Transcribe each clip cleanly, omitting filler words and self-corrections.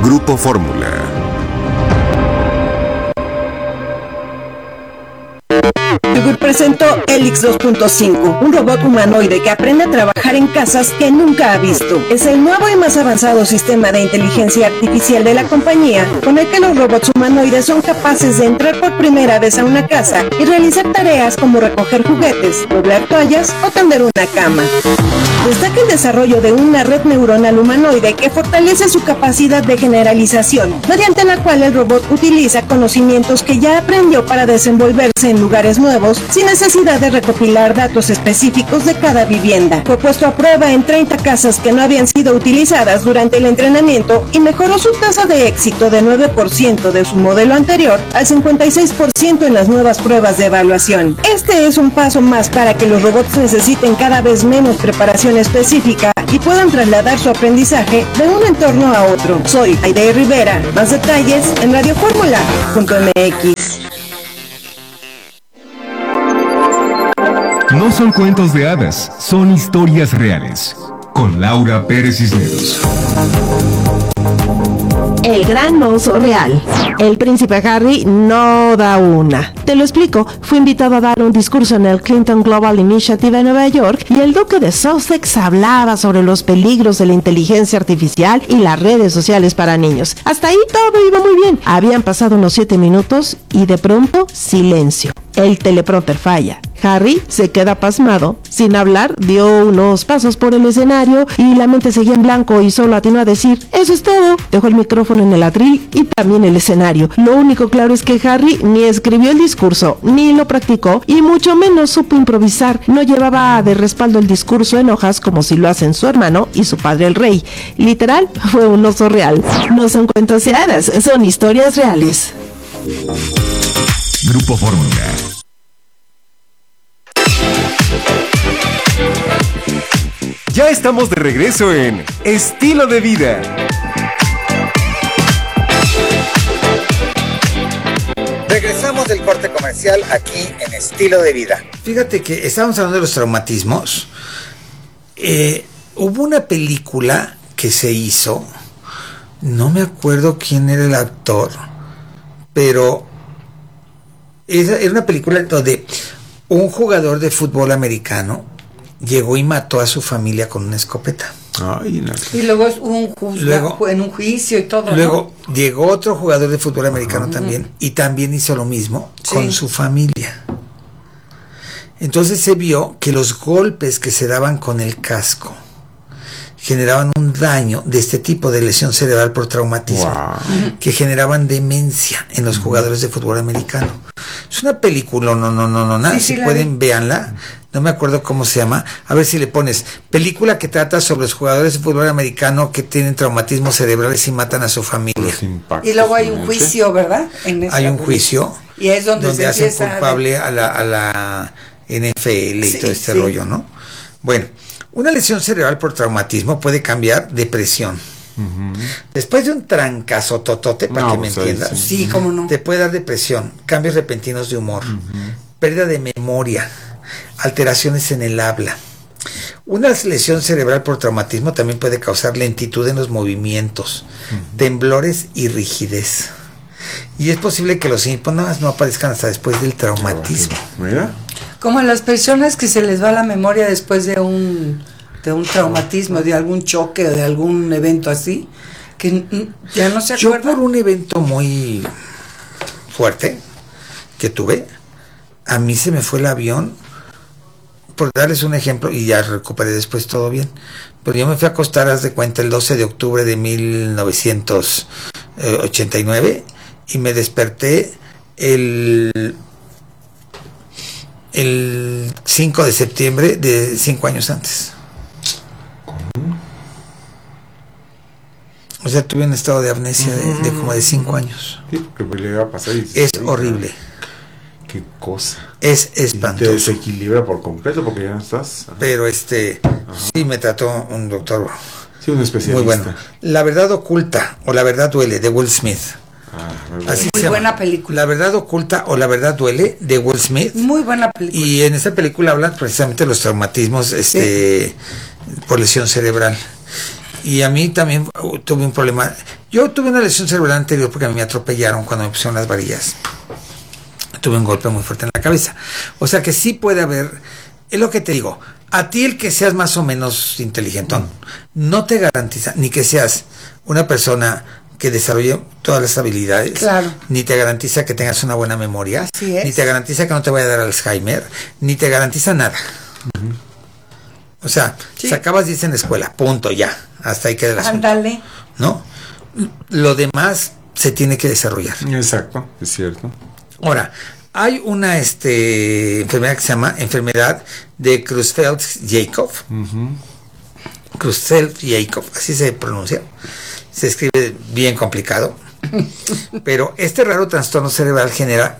Grupo Fórmula. Yogur presentó Helix 2.5, un robot humanoide que aprende a trabajar en casas que nunca ha visto. Es el nuevo y más avanzado sistema de inteligencia artificial de la compañía, con el que los robots humanoides son capaces de entrar por primera vez a una casa y realizar tareas como recoger juguetes, doblar toallas o tender una cama. Destaca el desarrollo de una red neuronal humanoide que fortalece su capacidad de generalización, mediante la cual el robot utiliza conocimientos que ya aprendió para desenvolverse en lugares nuevos, sin necesidad de recopilar datos específicos de cada vivienda. Fue puesto a prueba en 30 casas que no habían sido utilizadas durante el entrenamiento y mejoró su tasa de éxito de 9% de su modelo anterior al 56% en las nuevas pruebas de evaluación. Este es un paso más para que los robots necesiten cada vez menos preparación específica y puedan trasladar su aprendizaje de un entorno a otro. Soy Aide Rivera. Más detalles en radioformula.mx. No son cuentos de hadas, son historias reales. Con Laura Pérez Cisneros. El gran oso real. El príncipe Harry no da una. Te lo explico. Fue invitado a dar un discurso en el Clinton Global Initiative en Nueva York y el duque de Sussex hablaba sobre los peligros de la inteligencia artificial y las redes sociales para niños. Hasta ahí todo iba muy bien. Habían pasado unos 7 minutos y de pronto silencio. El teleprompter falla. Harry se queda pasmado. Sin hablar, dio unos pasos por el escenario y la mente seguía en blanco y solo atinó a decir: eso es todo. Dejó el micrófono en el atril y también el escenario. Lo único claro es que Harry ni escribió el discurso, ni lo practicó y mucho menos supo improvisar. No llevaba de respaldo el discurso en hojas como si lo hacen su hermano y su padre el rey. Literal, fue un oso real. No son cuentos de hadas, son historias reales. Grupo Fórmula. Ya estamos de regreso en Estilo de Vida. Regresamos del corte comercial aquí en Estilo de Vida. Fíjate que estábamos hablando de los traumatismos. Hubo una película que se hizo, no me acuerdo quién era el actor, pero era una película donde un jugador de fútbol americano llegó y mató a su familia con una escopeta. Ay, no. Y luego en un juicio y todo. Luego llegó otro jugador de fútbol americano también, y también hizo lo mismo con su familia. Entonces se vio que los golpes que se daban con el casco generaban un daño de este tipo de lesión cerebral por traumatismo, que generaban demencia en los jugadores de fútbol americano. Es una película, nada, si pueden, véanla. No me acuerdo cómo se llama. A ver si le pones película que trata sobre los jugadores de fútbol americano que tienen traumatismos cerebrales y matan a su familia. Y luego hay un juicio, ¿verdad? Hay un juicio y es donde hacen culpable a la NFL y todo este rollo, ¿no? Bueno, una lesión cerebral por traumatismo puede cambiar depresión. Después de un trancazo totote, para que me entiendas, sí, cómo no, te puede dar depresión, cambios repentinos de humor, pérdida de memoria, alteraciones en el habla. Una lesión cerebral por traumatismo también puede causar lentitud en los movimientos, temblores y rigidez. Y es posible que los síntomas no aparezcan hasta después del traumatismo. Mira. Como a las personas que se les va la memoria después de un traumatismo, de algún choque o de algún evento así, que ya no se acuerdan. Yo por un evento muy fuerte que tuve, a mí se me fue el avión, por darles un ejemplo, y ya recuperé después todo bien, pero yo me fui a acostar, haz de cuenta, el 12 de octubre de 1989 y me desperté el 5 de septiembre de 5 años antes. O sea, tuve un estado de amnesia de como de 5 años. Sí, porque le va a pasar. Es horrible. Qué cosa. Es espantoso. Te desequilibra por completo porque ya no estás. Pero sí me trató un doctor. Sí, un especialista. Muy bueno. La verdad oculta o La verdad duele, de Will Smith. Así muy buena película. La verdad oculta o La verdad duele, de Will Smith. Muy buena película. Y en esta película hablan precisamente de los traumatismos por lesión cerebral. Y a mí también tuve un problema. Yo tuve una lesión cerebral anterior porque a mí me atropellaron cuando me pusieron las varillas. Tuve un golpe muy fuerte en la cabeza. O sea que sí puede haber, es lo que te digo, a ti el que seas más o menos inteligentón, no te garantiza ni que seas una persona que desarrolle todas las habilidades, claro, ni te garantiza que tengas una buena memoria, así es, ni te garantiza que no te vaya a dar Alzheimer, ni te garantiza nada. O sea, sí, sacabas 10 en la escuela, punto, ya, hasta ahí queda el asunto. Ándale. ¿No? Lo demás se tiene que desarrollar. Exacto, es cierto. Ahora, hay una enfermedad que se llama enfermedad de Creutzfeldt-Jakob. Creutzfeldt-Jakob, así se pronuncia. Se escribe bien complicado. Pero este raro trastorno cerebral genera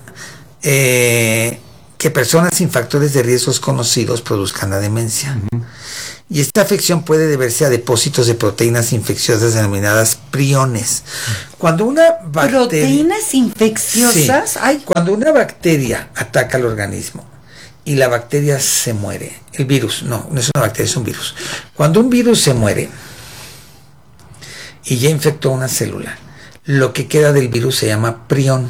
que personas sin factores de riesgos conocidos produzcan la demencia. Y esta afección puede deberse a depósitos de proteínas infecciosas denominadas priones. Cuando una bacteria... ¿Proteínas infecciosas? Sí, Ay. cuando una bacteria ataca al organismo y la bacteria se muere, el virus, no es una bacteria, es un virus. Cuando un virus se muere y ya infectó una célula, lo que queda del virus se llama prión.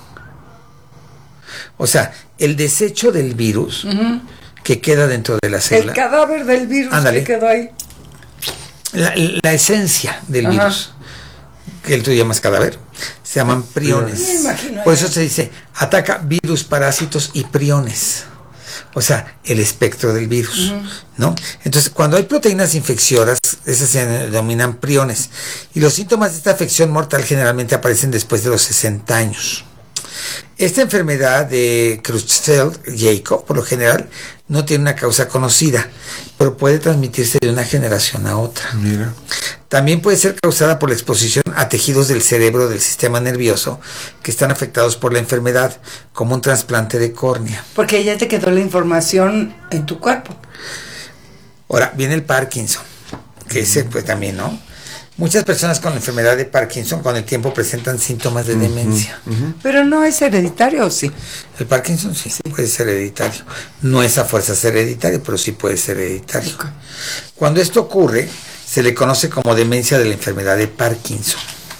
O sea, el desecho del virus... que queda dentro de la célula. El cadáver del virus. Ándale, que quedó ahí. La esencia del virus, que tú llamas cadáver, se llaman priones. Por eso se dice, ataca virus, parásitos y priones. O sea, el espectro del virus, ¿no? Entonces, cuando hay proteínas infecciosas, esas se denominan priones. Y los síntomas de esta afección mortal generalmente aparecen después de los 60 años. Esta enfermedad de Creutzfeldt-Jakob, por lo general, no tiene una causa conocida, pero puede transmitirse de una generación a otra. Mira. También puede ser causada por la exposición a tejidos del cerebro del sistema nervioso que están afectados por la enfermedad, como un trasplante de córnea. Porque ya te quedó la información en tu cuerpo. Ahora, viene el Parkinson, que ese pues también, ¿no? Muchas personas con la enfermedad de Parkinson con el tiempo presentan síntomas de demencia. Pero no es hereditario, ¿o sí? El Parkinson sí puede ser hereditario. No es a fuerzas hereditario, pero sí puede ser hereditario. Okay. Cuando esto ocurre, se le conoce como demencia de la enfermedad de Parkinson.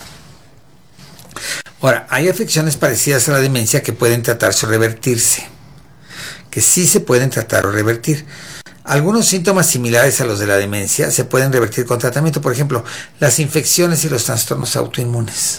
Ahora, hay afecciones parecidas a la demencia que pueden tratarse o revertirse. Que sí se pueden tratar o revertir. Algunos síntomas similares a los de la demencia se pueden revertir con tratamiento, por ejemplo, las infecciones y los trastornos autoinmunes.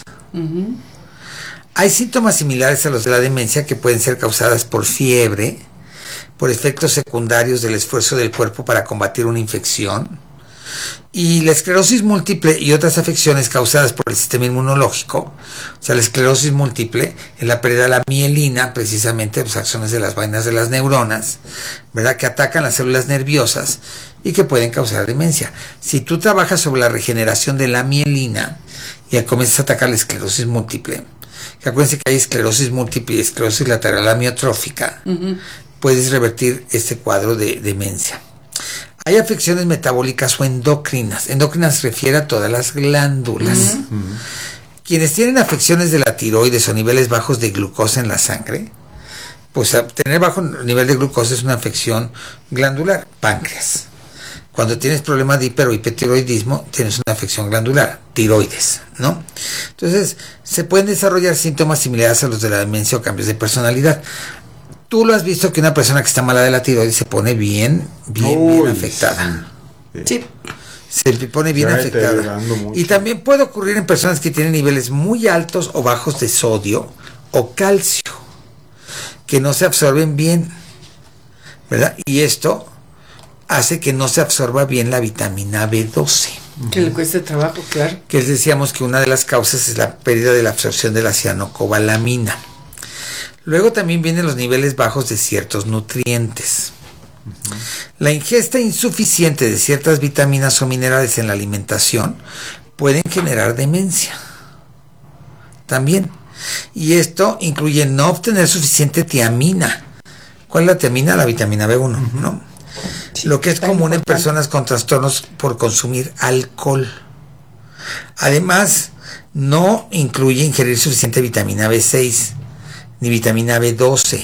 Hay síntomas similares a los de la demencia que pueden ser causadas por fiebre, por efectos secundarios del esfuerzo del cuerpo para combatir una infección, y la esclerosis múltiple y otras afecciones causadas por el sistema inmunológico. O sea, la esclerosis múltiple es la pérdida de la mielina, precisamente las acciones de las vainas de las neuronas, ¿verdad?, que atacan las células nerviosas y que pueden causar demencia. Si tú trabajas sobre la regeneración de la mielina y comienzas a atacar la esclerosis múltiple, que acuérdense que hay esclerosis múltiple y esclerosis lateral amiotrófica, puedes revertir este cuadro de demencia. Hay afecciones metabólicas o endocrinas. Endocrinas se refiere a todas las glándulas. Quienes tienen afecciones de la tiroides o niveles bajos de glucosa en la sangre, pues tener bajo nivel de glucosa es una afección glandular, páncreas. Cuando tienes problemas de hiper o hipertiroidismo, tienes una afección glandular, tiroides, ¿no? Entonces, se pueden desarrollar síntomas similares a los de la demencia o cambios de personalidad. Tú lo has visto que una persona que está mala de la tiroides se pone bien afectada. Sí. Se pone bien afectada. Y también puede ocurrir en personas que tienen niveles muy altos o bajos de sodio o calcio, que no se absorben bien, ¿verdad? Y esto hace que no se absorba bien la vitamina B12. Que le cueste trabajo, claro. Que decíamos que una de las causas es la pérdida de la absorción de la cianocobalamina. Luego también vienen los niveles bajos de ciertos nutrientes. La ingesta insuficiente de ciertas vitaminas o minerales en la alimentación pueden generar demencia. También. Y esto incluye no obtener suficiente tiamina. ¿Cuál es la tiamina? La vitamina B1, ¿no? Sí, lo que es común en personas con trastornos por consumir alcohol. Además, no incluye ingerir suficiente vitamina B6, ni vitamina B12,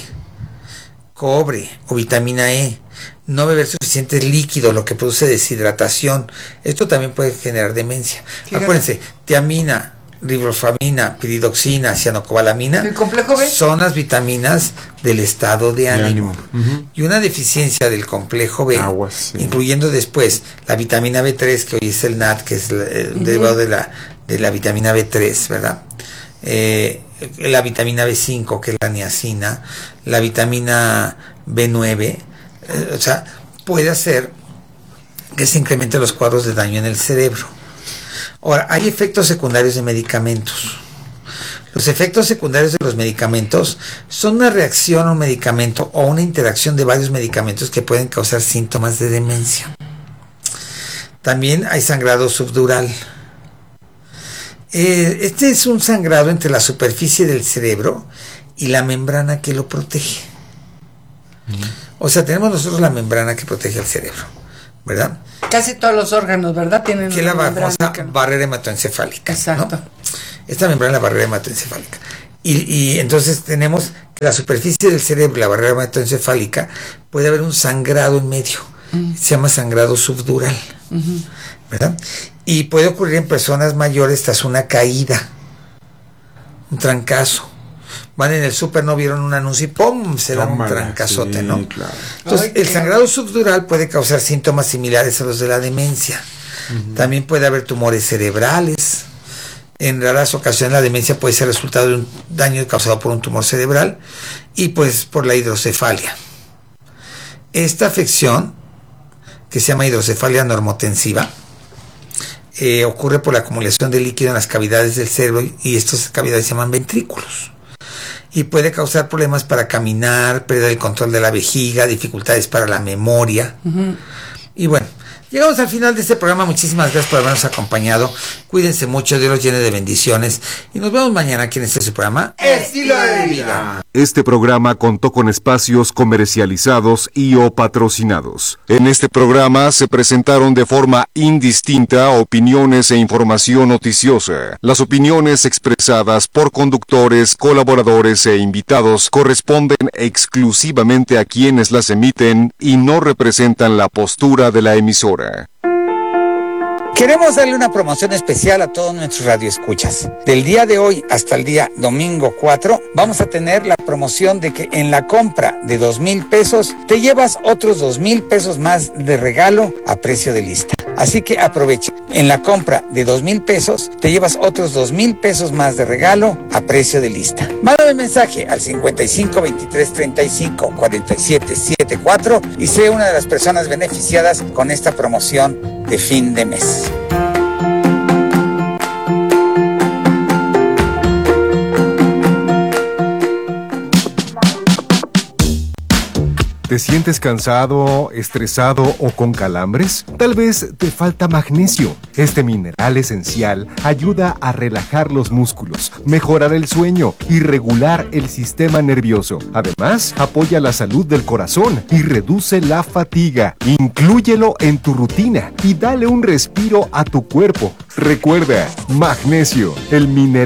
cobre o vitamina E, no beber suficiente líquido, lo que produce deshidratación. Esto también puede generar demencia. Fíjate. Acuérdense, tiamina, riboflavina, piridoxina, cianocobalamina, ¿El complejo B? son las vitaminas del estado de ánimo. Y una deficiencia del complejo B, Aguas, sí. incluyendo después la vitamina B3, que hoy es el NAD, que es el derivado de la vitamina B3, ¿verdad? La vitamina B5, que es la niacina, la vitamina B9, o sea, puede hacer que se incrementen los cuadros de daño en el cerebro. Ahora, hay efectos secundarios de medicamentos. Los efectos secundarios de los medicamentos son una reacción a un medicamento o una interacción de varios medicamentos que pueden causar síntomas de demencia. También hay sangrado subdural. Este es un sangrado entre la superficie del cerebro y la membrana que lo protege. O sea, tenemos nosotros la membrana que protege el cerebro, ¿verdad? Casi todos los órganos, ¿verdad? Tienen Que es la membrana famosa que- barrera hematoencefálica. Exacto. ¿no? Esta membrana es la barrera hematoencefálica. Y entonces tenemos que la superficie del cerebro, la barrera hematoencefálica, puede haber un sangrado en medio. Se llama sangrado subdural. ¿Verdad? Y puede ocurrir en personas mayores tras una caída, un trancazo. Van en el súper, no vieron un anuncio y ¡pum! Se dan un Tómala, trancazote, sí, ¿no? claro. Entonces, Ay, el qué- sangrado subdural puede causar síntomas similares a los de la demencia. También puede haber tumores cerebrales. En raras ocasiones la demencia puede ser resultado de un daño causado por un tumor cerebral y pues por la hidrocefalia. Esta afección, que se llama hidrocefalia normotensiva, ocurre por la acumulación de líquido en las cavidades del cerebro y estas cavidades se llaman ventrículos. Y puede causar problemas para caminar, pérdida del control de la vejiga, dificultades para la memoria. Y bueno, llegamos al final de este programa. Muchísimas gracias por habernos acompañado. Cuídense mucho, Dios los llene de bendiciones. Y nos vemos mañana aquí en este su programa Estilo de Vida. Este programa contó con espacios comercializados y o patrocinados. En este programa se presentaron de forma indistinta opiniones e información noticiosa. Las opiniones expresadas por conductores, colaboradores e invitados corresponden exclusivamente a quienes las emiten y no representan la postura de la emisora. Queremos darle una promoción especial a todos nuestros radioescuchas. Del día de hoy hasta el día domingo 4, vamos a tener la promoción de que en la compra de 2,000 pesos te llevas otros 2,000 pesos más de regalo a precio de lista. Así que aprovecha. En la compra de 2,000 pesos te llevas otros 2,000 pesos más de regalo a precio de lista. Mándame mensaje al 55 23 35 47 74 y sé una de las personas beneficiadas con esta promoción de fin de mes. ¿Te sientes cansado, estresado o con calambres? Tal vez te falta magnesio. Este mineral esencial ayuda a relajar los músculos, mejorar el sueño y regular el sistema nervioso. Además, apoya la salud del corazón y reduce la fatiga. Inclúyelo en tu rutina y dale un respiro a tu cuerpo. Recuerda, magnesio, el mineral